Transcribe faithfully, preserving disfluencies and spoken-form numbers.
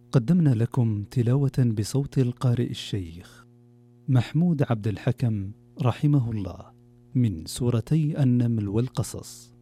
قدمنا لكم تلاوة بصوت القارئ الشيخ محمود عبد الحكم رحمه الله من سورتي النمل والقصص.